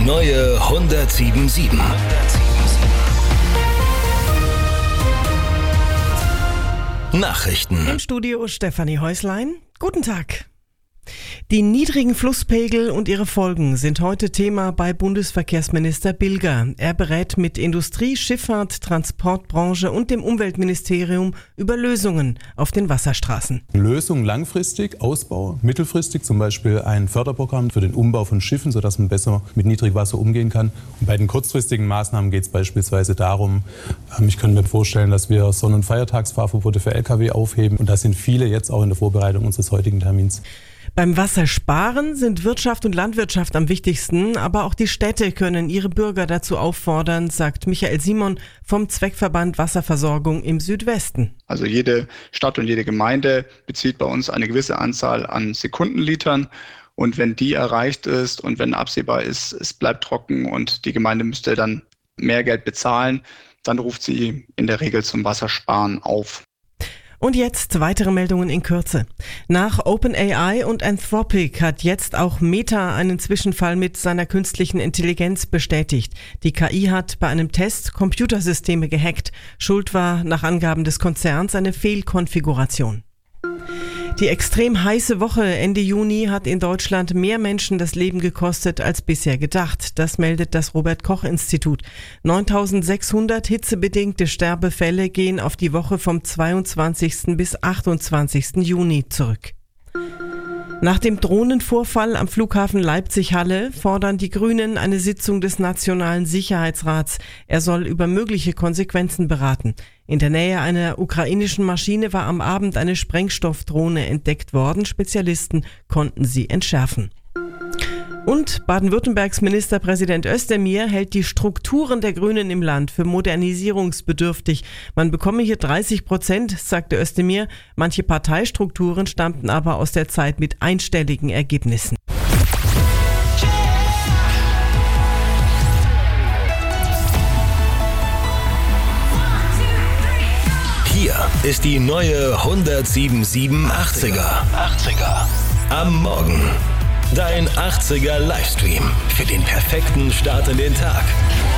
neue 107.7. Nachrichten. Im Studio Stefanie Häuslein. Guten Tag. Die niedrigen Flusspegel und ihre Folgen sind heute Thema bei Bundesverkehrsminister Bilger. Er berät mit Industrie, Schifffahrt, Transportbranche und dem Umweltministerium über Lösungen auf den Wasserstraßen. Lösungen langfristig, Ausbau mittelfristig, zum Beispiel ein Förderprogramm für den Umbau von Schiffen, sodass man besser mit Niedrigwasser umgehen kann. Und bei den kurzfristigen Maßnahmen geht es beispielsweise darum, ich könnte mir vorstellen, dass wir Sonn- und Feiertagsfahrverbote für Lkw aufheben. Und da sind viele jetzt auch in der Vorbereitung unseres heutigen Termins. Beim Wassersparen sind Wirtschaft und Landwirtschaft am wichtigsten, aber auch die Städte können ihre Bürger dazu auffordern, sagt Michael Simon vom Zweckverband Wasserversorgung im Südwesten. Also jede Stadt und jede Gemeinde bezieht bei uns eine gewisse Anzahl an Sekundenlitern. Und wenn die erreicht ist und wenn absehbar ist, es bleibt trocken und die Gemeinde müsste dann mehr Geld bezahlen, dann ruft sie in der Regel zum Wassersparen auf. Und jetzt weitere Meldungen in Kürze. Nach OpenAI und Anthropic hat jetzt auch Meta einen Zwischenfall mit seiner künstlichen Intelligenz bestätigt. Die KI hat bei einem Test Computersysteme gehackt. Schuld war nach Angaben des Konzerns eine Fehlkonfiguration. Die extrem heiße Woche Ende Juni hat in Deutschland mehr Menschen das Leben gekostet als bisher gedacht. Das meldet das Robert-Koch-Institut. 9.600 hitzebedingte Sterbefälle gehen auf die Woche vom 22. bis 28. Juni zurück. Nach dem Drohnenvorfall am Flughafen Leipzig-Halle fordern die Grünen eine Sitzung des Nationalen Sicherheitsrats. Er soll über mögliche Konsequenzen beraten. In der Nähe einer ukrainischen Maschine war am Abend eine Sprengstoffdrohne entdeckt worden. Spezialisten konnten sie entschärfen. Und Baden-Württembergs Ministerpräsident Özdemir hält die Strukturen der Grünen im Land für modernisierungsbedürftig. Man bekomme hier 30%, sagte Özdemir. Manche Parteistrukturen stammten aber aus der Zeit mit einstelligen Ergebnissen. Hier ist die neue 107.7 80er. Am Morgen. Dein 80er Livestream für den perfekten Start in den Tag.